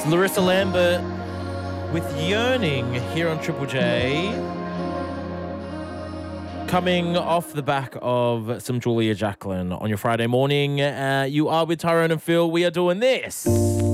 Larissa Lambert with Yearning here on Triple J. Coming off the back of some Julia Jacklin on your Friday morning. You are with Tyrone and Phil. We are doing this.